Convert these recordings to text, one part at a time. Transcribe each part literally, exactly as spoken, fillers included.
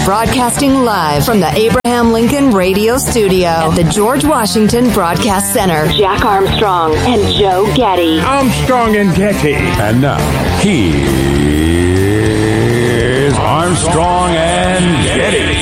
Broadcasting live from the Abraham Lincoln Radio Studio at the George Washington Broadcast Center. Jack Armstrong and Joe Getty. Armstrong and Getty. And now, here's Armstrong and Getty.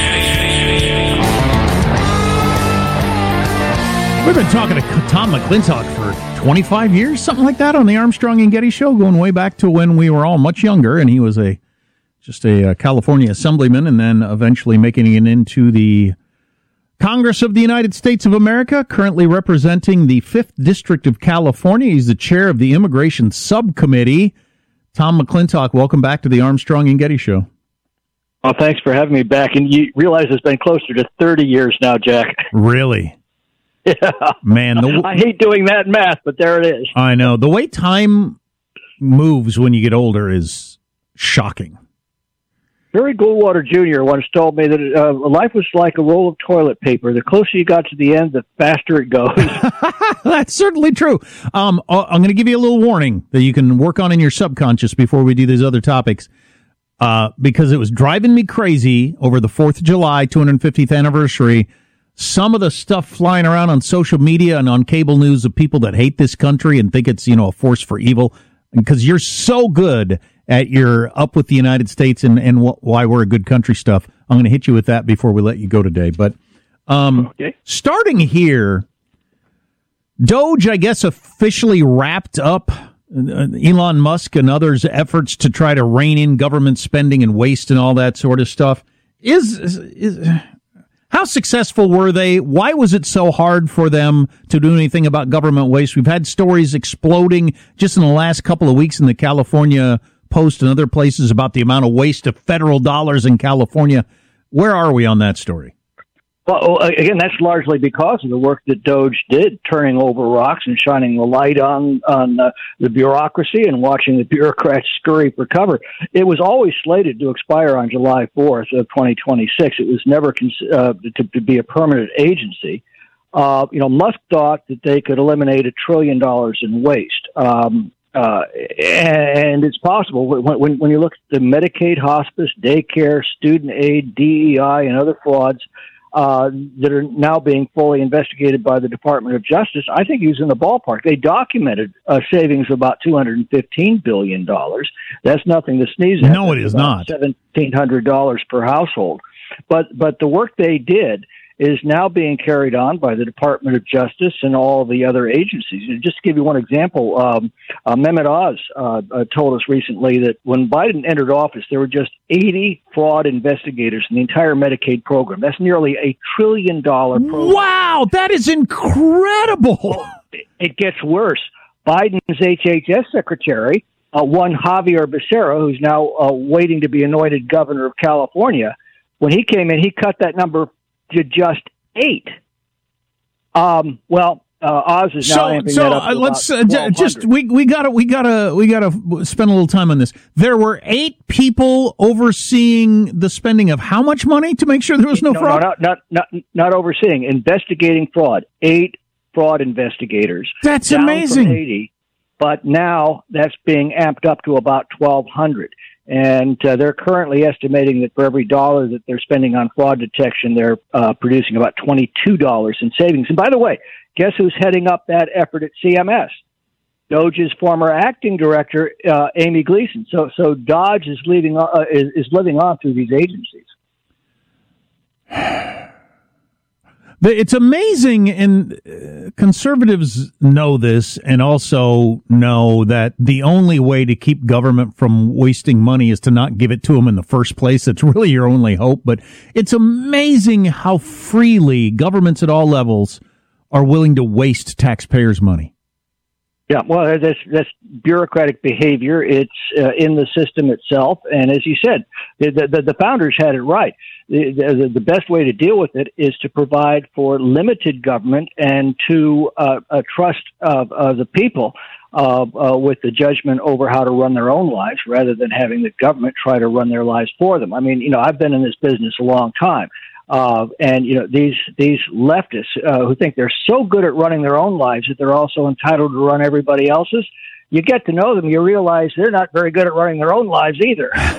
We've been talking to Tom McClintock for twenty-five years, something like that, on the Armstrong and Getty show, going way back to when we were all much younger, and he was a just a uh, California assemblyman, and then eventually making it into the Congress of the United States of America, currently representing the fifth District of California. He's the chair of the Immigration Subcommittee. Tom McClintock, welcome back to the Armstrong and Getty show. Well, thanks for having me back. And you realize it's been closer to thirty years now, Jack. Really? Yeah. Man, the w- I hate doing that math, but there it is. I know. The way time moves when you get older is shocking. Barry Goldwater Junior once told me that uh, life was like a roll of toilet paper. The closer you got to the end, the faster it goes. That's certainly true. Um, I'm going to give you a little warning that you can work on in your subconscious before we do these other topics, uh, because it was driving me crazy over the fourth of July, two hundred fiftieth anniversary. Some of the stuff flying around on social media and on cable news of people that hate this country and think it's, you know, a force for evil, because you're so good at your up with the United States and, and wh- why we're a good country stuff. I'm going to hit you with that before we let you go today. But um, okay. Starting here, Doge, I guess, officially wrapped up Elon Musk and others' efforts to try to rein in government spending and waste and all that sort of stuff. Is, is, is How successful were they? Why was it so hard for them to do anything about government waste? We've had stories exploding just in the last couple of weeks in the California Post and other places about the amount of waste of federal dollars in California. Where are we on that story? Well, again, that's largely because of the work that Doge did, turning over rocks and shining the light on on uh, the bureaucracy and watching the bureaucrats scurry for cover. It was always slated to expire on July fourth of twenty twenty-six. It was never cons- uh, to, to be a permanent agency. Uh, you know, Musk thought that they could eliminate a trillion dollars in waste. Um, uh, and it's possible when, when, when you look at the Medicaid, hospice, daycare, student aid, D E I, and other frauds, Uh, that are now being fully investigated by the Department of Justice. I think he was in the ballpark. They documented a savings of about two hundred fifteen billion dollars. That's nothing to sneeze at. No, it is not. seventeen hundred dollars per household. But but the work they did is now being carried on by the Department of Justice and all the other agencies. And just to give you one example, um, uh, Mehmet Oz uh, uh, told us recently that when Biden entered office, there were just eighty fraud investigators in the entire Medicaid program. That's nearly a trillion dollar program. Wow, that is incredible. It gets worse. Biden's H H S secretary, uh, one Javier Becerra, who's now uh, waiting to be anointed governor of California, when he came in, he cut that number to just eight. Um, well, uh, Oz is now so, amping so that up to uh, let's uh, about just we we gotta we gotta we gotta spend a little time on this. There were eight people overseeing the spending of how much money to make sure there was no, no fraud? No, not, not not not overseeing, investigating fraud. Eight fraud investigators. That's down amazing. From eighty, but now that's being amped up to about twelve hundred. And uh, they're currently estimating that for every dollar that they're spending on fraud detection, they're uh, producing about twenty-two dollars in savings. And by the way, guess who's heading up that effort at C M S? Doge's former acting director, uh, Amy Gleason. So, so Dodge is leaving uh, is, is living on through these agencies. It's amazing, and uh, conservatives know this and also know that the only way to keep government from wasting money is to not give it to them in the first place. It's really your only hope. But it's amazing how freely governments at all levels are willing to waste taxpayers' money. Yeah, well, that's, that's bureaucratic behavior. It's uh, in the system itself. And as you said, the, the, the founders had it right. The, the, the best way to deal with it is to provide for limited government and to uh, uh, trust uh, uh, the people uh, uh, with the judgment over how to run their own lives rather than having the government try to run their lives for them. I mean, you know, I've been in this business a long time. Uh, and, you know, these these leftists uh, who think they're so good at running their own lives that they're also entitled to run everybody else's, you get to know them, you realize they're not very good at running their own lives either.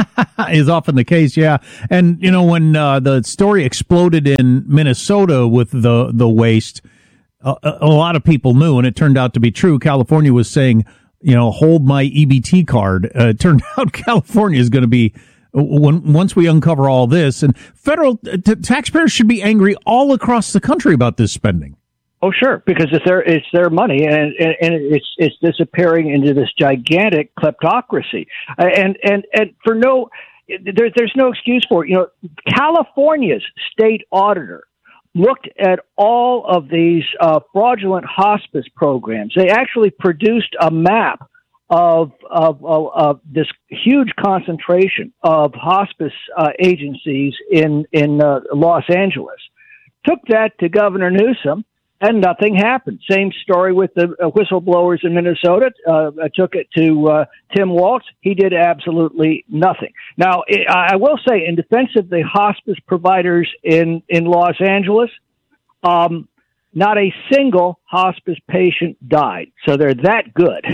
is often the case, yeah. And, you know, when uh, the story exploded in Minnesota with the, the waste, uh, a lot of people knew, and it turned out to be true. California was saying, you know, hold my E B T card. Uh, it turned out California is going to be, when once we uncover all this, and federal t- taxpayers should be angry all across the country about this spending. Oh, sure, because it's their it's their money, and, and, and it's it's disappearing into this gigantic kleptocracy, uh, and and and for no, there, there's no excuse for it. You know, California's state auditor looked at all of these uh, fraudulent hospice programs. They actually produced a map of of, of, of this huge concentration of hospice uh, agencies in in uh, Los Angeles. Took that to Governor Newsom. And nothing happened. Same story with the uh, whistleblowers in Minnesota. Uh, I took it to uh, Tim Walz. He did absolutely nothing. Now, it, I will say, in defense of the hospice providers in, in Los Angeles, um, not a single hospice patient died. So they're that good.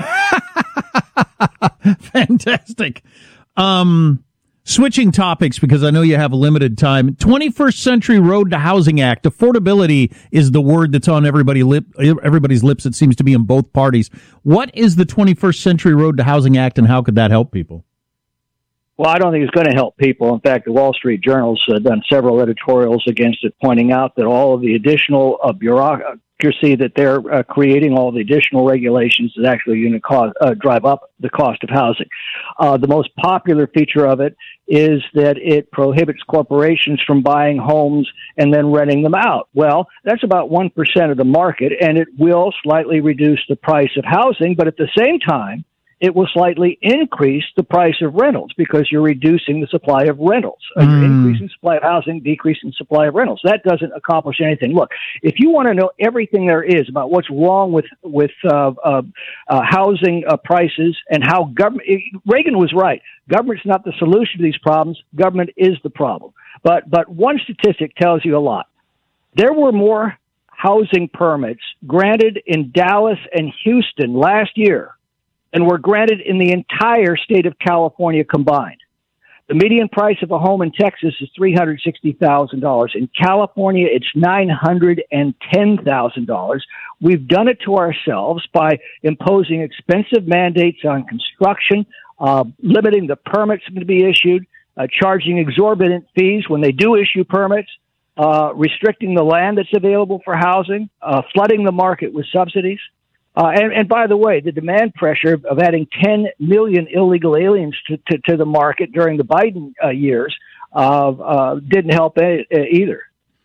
Fantastic. Um, Switching topics, because I know you have a limited time. twenty-first Century Road to Housing Act. Affordability is the word that's on everybody lip, everybody's lips, it seems to be in both parties. What is the twenty-first Century Road to Housing Act, and how could that help people? Well, I don't think it's going to help people. In fact, the Wall Street Journal's uh, done several editorials against it, pointing out that all of the additional uh, bureaucracy that they're uh, creating, all the additional regulations is actually going to cause, uh, drive up the cost of housing. Uh, the most popular feature of it is that it prohibits corporations from buying homes and then renting them out. Well, that's about one percent of the market, and it will slightly reduce the price of housing, but at the same time, it will slightly increase the price of rentals because you're reducing the supply of rentals. Mm. You're increasing the supply of housing, decreasing the supply of rentals. That doesn't accomplish anything. Look, if you want to know everything there is about what's wrong with with uh, uh, uh, housing uh, prices and how government, Reagan was right. Government's not the solution to these problems. Government is the problem. But but one statistic tells you a lot. There were more housing permits granted in Dallas and Houston last year and were granted in the entire state of California combined. The median price of a home in Texas is three hundred sixty thousand dollars. In California, it's nine hundred ten thousand dollars. We've done it to ourselves by imposing expensive mandates on construction, uh, limiting the permits to be issued, uh, charging exorbitant fees when they do issue permits, uh, restricting the land that's available for housing, uh, flooding the market with subsidies. Uh, and, and by the way, the demand pressure of adding ten million illegal aliens to, to, to the market during the Biden uh, years uh, uh, didn't help a- either.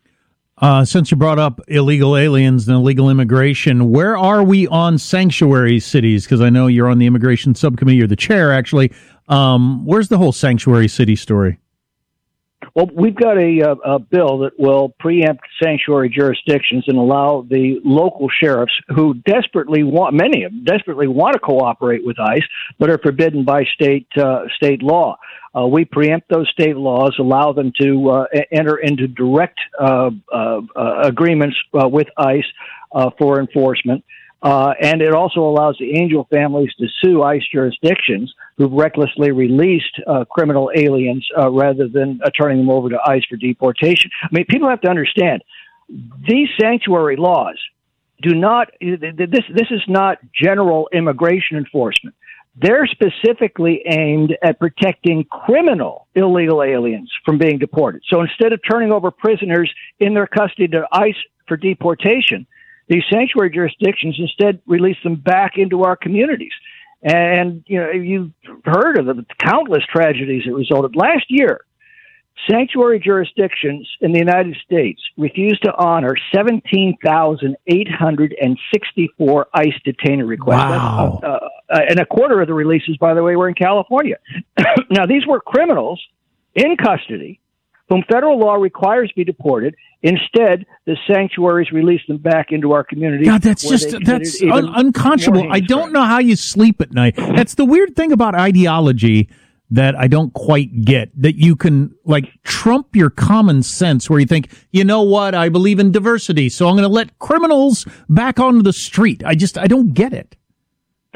Uh, since you brought up illegal aliens and illegal immigration, where are we on sanctuary cities? Because I know you're on the immigration subcommittee. You're the chair, actually. Um, where's the whole sanctuary city story? Well, we've got a, a, a bill that will preempt sanctuary jurisdictions and allow the local sheriffs who desperately want, many of them desperately want to cooperate with ICE, but are forbidden by state uh, state law. Uh, we preempt those state laws, allow them to uh, enter into direct uh, uh, uh, agreements uh, with ICE uh, for enforcement. Uh, and it also allows the Angel families to sue ICE jurisdictions who've recklessly released uh, criminal aliens uh, rather than uh, turning them over to ICE for deportation. I mean, people have to understand, these sanctuary laws do not, this, this is not general immigration enforcement. They're specifically aimed at protecting criminal illegal aliens from being deported. So instead of turning over prisoners in their custody to ICE for deportation, these sanctuary jurisdictions instead release them back into our communities. And, you know, you've heard of the countless tragedies that resulted. Last year, sanctuary jurisdictions in the United States refused to honor seventeen thousand eight hundred sixty-four ICE detainer requests. Wow. Uh, uh, and a quarter of the releases, by the way, were in California. Now, these were criminals in custody whom federal law requires to be deported. Instead, the sanctuaries release them back into our community. God, that's just, that's un- unconscionable. I don't know how you sleep at night. That's the weird thing about ideology that I don't quite get, that you can, like, trump your common sense where you think, you know what, I believe in diversity, so I'm going to let criminals back onto the street. I just, I don't get it.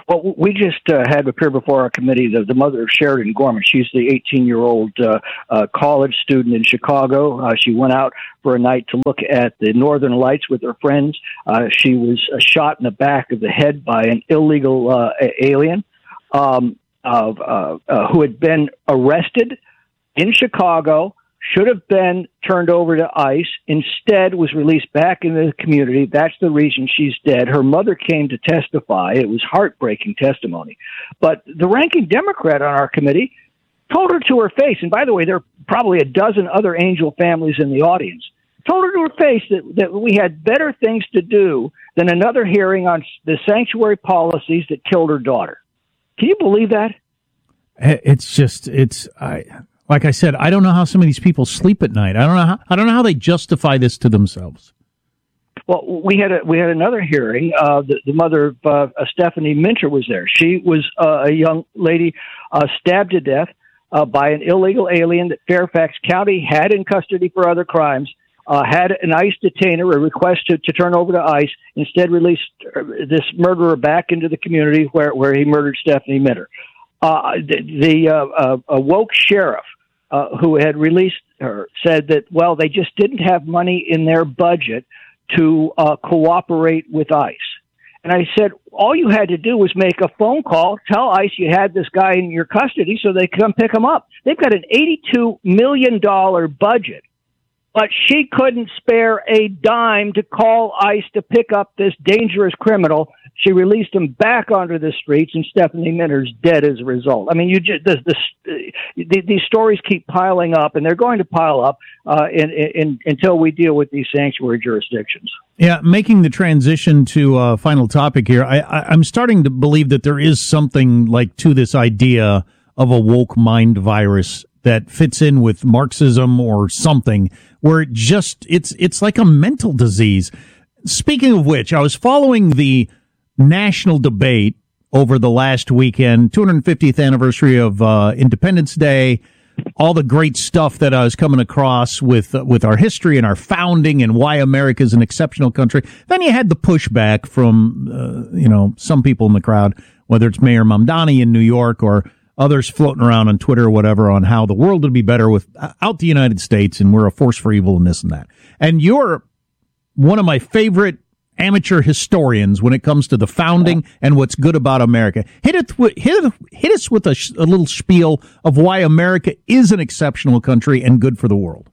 Well, we just uh, had appear before our committee the, the mother of Sheridan Gorman. She's the eighteen-year-old uh, uh, college student in Chicago. Uh, she went out for a night to look at the Northern Lights with her friends. Uh, she was uh, shot in the back of the head by an illegal uh, alien um, uh, uh, uh, who had been arrested in Chicago, should have been turned over to ICE, instead was released back into the community. That's the reason she's dead. Her mother came to testify. It was heartbreaking testimony. But the ranking Democrat on our committee told her to her face, and by the way, there are probably a dozen other Angel families in the audience, told her to her face that, that we had better things to do than another hearing on the sanctuary policies that killed her daughter. Can you believe that? It's just, it's... I. Like I said, I don't know how some of these people sleep at night. I don't know how, I don't know how they justify this to themselves. Well, we had a, we had another hearing. Uh, the, the mother of uh, Stephanie Minter was there. She was uh, a young lady uh, stabbed to death uh, by an illegal alien that Fairfax County had in custody for other crimes. Uh, had an ICE detainer, a request to, to turn over to ICE, instead released this murderer back into the community where, where he murdered Stephanie Minter. Uh, the the uh, uh, woke sheriff Uh, who had released her, said that, well, they just didn't have money in their budget to uh, cooperate with ICE. And I said, all you had to do was make a phone call, tell ICE you had this guy in your custody so they could come pick him up. They've got an eighty-two million dollars budget, but she couldn't spare a dime to call ICE to pick up this dangerous criminal. She released him back onto the streets, and Stephanie Minter's dead as a result. I mean, you just the, the, the, these stories keep piling up, and they're going to pile up uh, in, in, until we deal with these sanctuary jurisdictions. Yeah, making the transition to a final topic here, I, I, I'm starting to believe that there is something like to this idea of a woke mind virus that fits in with Marxism or something, where it just it's it's like a mental disease. Speaking of which, I was following the national debate over the last weekend, two hundred fiftieth anniversary of uh, Independence Day, all the great stuff that I was coming across with uh, with our history and our founding and why America is an exceptional country. Then you had the pushback from, uh, you know, some people in the crowd, whether it's Mayor Mamdani in New York or others floating around on Twitter or whatever, on how the world would be better without the United States and we're a force for evil and this and that. And you're one of my favorite amateur historians when it comes to the founding and what's good about America. Hit it, hit, hit us with a, a little spiel of why America is an exceptional country and good for the world.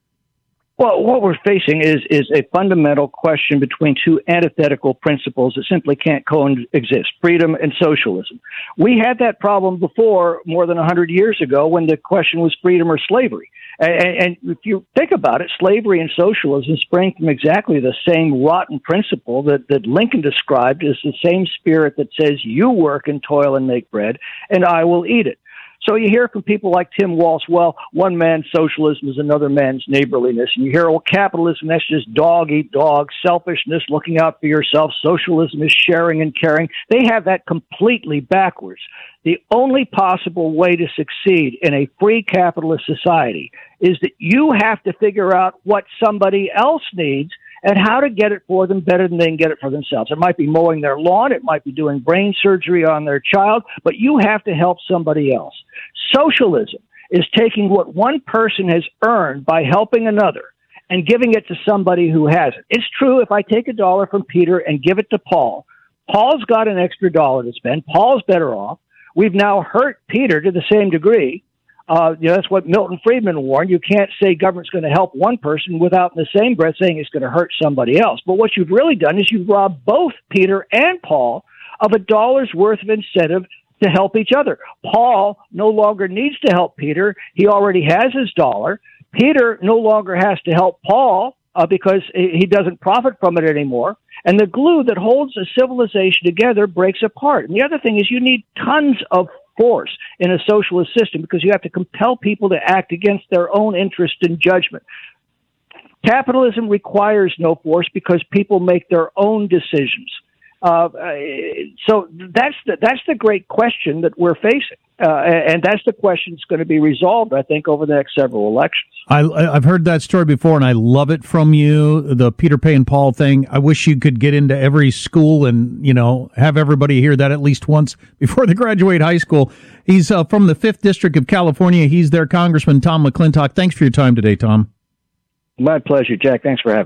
Well, what we're facing is is a fundamental question between two antithetical principles that simply can't coexist: freedom and socialism. We had that problem before, more than one hundred years ago, when the question was freedom or slavery. And, and if you think about it, slavery and socialism spring from exactly the same rotten principle that, that Lincoln described as the same spirit that says, you work and toil and make bread, and I will eat it. So you hear from people like Tim Walsh, well, one man's socialism is another man's neighborliness. And you hear, well, capitalism, that's just dog eat dog, selfishness, looking out for yourself. Socialism is sharing and caring. They have that completely backwards. The only possible way to succeed in a free capitalist society is that you have to figure out what somebody else needs and how to get it for them better than they can get it for themselves. It might be mowing their lawn. It might be doing brain surgery on their child, but you have to help somebody else. Socialism is taking what one person has earned by helping another and giving it to somebody who hasn't. It's true, if I take a dollar from Peter and give it to Paul, Paul's got an extra dollar to spend. Paul's better off. We've now hurt Peter to the same degree. Uh, you know, that's what Milton Friedman warned. You can't say government's going to help one person without in the same breath saying it's going to hurt somebody else. But what you've really done is you've robbed both Peter and Paul of a dollar's worth of incentive to help each other. Paul no longer needs to help Peter. He already has his dollar. Peter no longer has to help Paul uh, because he doesn't profit from it anymore. And the glue that holds a civilization together breaks apart. And the other thing is you need tons of force in a socialist system because you have to compel people to act against their own interest and judgment. Capitalism requires no force because people make their own decisions. Uh, so that's the, that's the great question that we're facing. Uh, and that's the question that's going to be resolved, I think, over the next several elections. I, I've heard that story before, and I love it from you, the Peter Pan Paul thing. I wish you could get into every school and, you know, have everybody hear that at least once before they graduate high school. He's uh, from the fifth District of California. He's their Congressman Tom McClintock. Thanks for your time today, Tom. My pleasure, Jack. Thanks for having me.